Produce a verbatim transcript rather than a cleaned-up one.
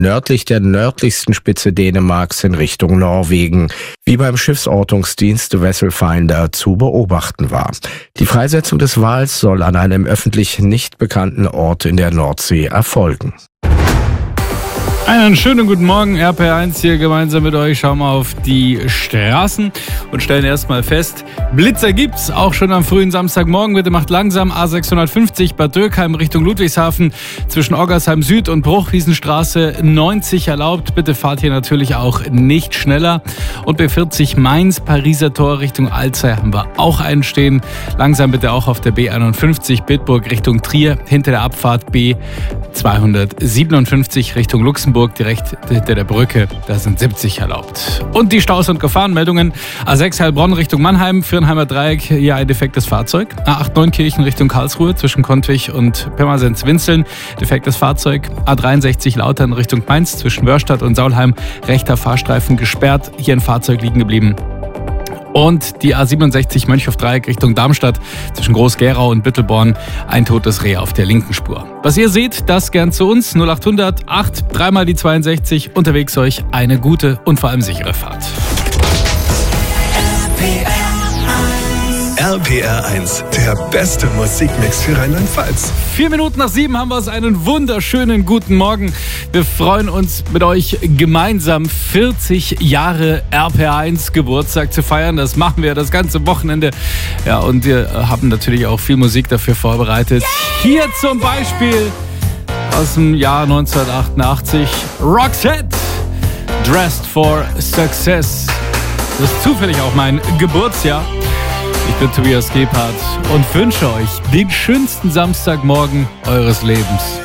nördlich der nördlichsten Spitze Dänemarks in Richtung Norwegen, wie beim Schiffsortungsdienst Vesselfinder zu beobachten war. Die Freisetzung des Wals soll an einem öffentlich nicht bekannten Ort in der Nordsee erfolgen. Einen schönen guten Morgen, R P R eins hier gemeinsam mit euch. Schauen wir auf die Straßen und stellen erstmal fest, Blitzer gibt's auch schon am frühen Samstagmorgen. Bitte macht langsam A sechshundertfünfzig Bad Dürkheim Richtung Ludwigshafen zwischen Oggersheim Süd und Bruchwiesenstraße neunzig erlaubt. Bitte fahrt hier natürlich auch nicht schneller. Und B vierzig Mainz Pariser Tor Richtung Alzey haben wir auch einen stehen. Langsam bitte auch auf der B einundfünfzig Bitburg Richtung Trier hinter der Abfahrt B zweihundertsiebenundfünfzig Richtung Luxemburg direkt hinter der Brücke. Da sind siebzig erlaubt. Und die Staus- und Gefahrenmeldungen. A sechs Heilbronn Richtung Mannheim, Fürnheimer Dreieck, hier ein defektes Fahrzeug. A acht Neunkirchen Richtung Karlsruhe zwischen Kontwich und Pirmasens-Winzeln, defektes Fahrzeug. A dreiundsechzig Lautern Richtung Mainz zwischen Wörstadt und Saulheim, rechter Fahrstreifen gesperrt, hier ein Fahrzeug liegen geblieben. Und die A siebenundsechzig Mönchhof-Dreieck Richtung Darmstadt zwischen Groß-Gerau und Büttelborn, ein totes Reh auf der linken Spur. Was ihr seht, das gern zu uns. null achthundert acht, dreimal die zweiundsechzig. Unterwegs euch eine gute und vor allem sichere Fahrt. R P R eins, der beste Musikmix für Rheinland-Pfalz. Vier Minuten nach sieben haben wir es. Einen wunderschönen guten Morgen. Wir freuen uns, mit euch gemeinsam vierzig Jahre R P R eins Geburtstag zu feiern. Das machen wir das ganze Wochenende. Ja, und wir haben natürlich auch viel Musik dafür vorbereitet. Hier zum Beispiel aus dem Jahr neunzehnhundertachtundachtzig Roxette, Dressed for Success. Das ist zufällig auch mein Geburtsjahr. Ich bin Tobias Gebhardt und wünsche euch den schönsten Samstagmorgen eures Lebens.